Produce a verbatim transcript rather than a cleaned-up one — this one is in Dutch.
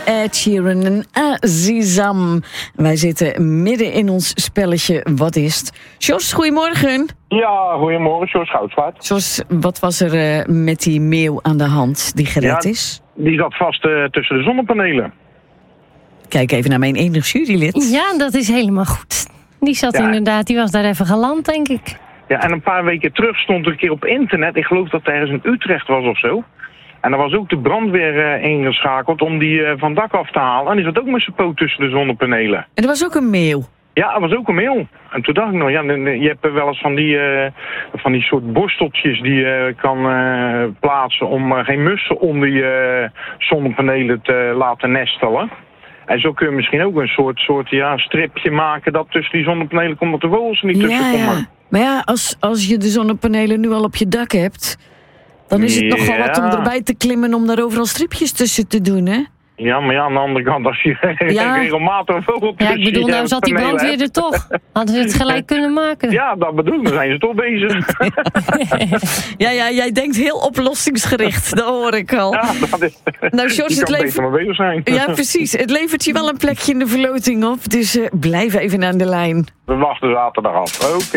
Ed Sheeran en Azizam. Wij zitten midden in ons spelletje Wat is het? Jos, goedemorgen. Ja, goedemorgen, Jos Goudsvaart. Jos, wat was er uh, met die meeuw aan de hand die gered ja, is? Die zat vast uh, tussen de zonnepanelen. Kijk even naar mijn enig jurylid. Ja, dat is helemaal goed. Die zat ja. inderdaad, die was daar even geland, denk ik. Ja, en een paar weken terug stond er een keer op internet, ik geloof dat het ergens in Utrecht was of zo. En daar was ook de brandweer uh, ingeschakeld om die uh, van het dak af te halen. En die zat ook met zijn poot tussen de zonnepanelen. En er was ook een meeuw. Ja, er was ook een meeuw. En toen dacht ik nog, ja, je hebt wel eens van die, uh, van die soort borsteltjes die je uh, kan uh, plaatsen om uh, geen mussen om die uh, zonnepanelen te laten nestelen. En zo kun je misschien ook een soort, soort ja, stripje maken dat tussen die zonnepanelen komt dat de vogels er niet tussen ja, komen. Ja. Maar ja, als, als je de zonnepanelen nu al op je dak hebt, dan is het ja. nogal wat om erbij te klimmen om daar overal stripjes tussen te doen, hè? Ja, maar ja, aan de andere kant, als je ja. regelmatig een vogel tussen Ja, ik bedoel, nou zat die brandweer er toch. Hadden ze het gelijk kunnen maken. Ja, dat bedoel ik, dan zijn ze toch bezig. ja, ja, jij denkt heel oplossingsgericht, dat hoor ik al. Ja, dat is... Nou, George, je het kan levert... beter maar bezig zijn. Ja, precies. Het levert je wel een plekje in de verloting op, dus uh, blijf even aan de lijn. We wachten zaterdag af. Oké. Okay.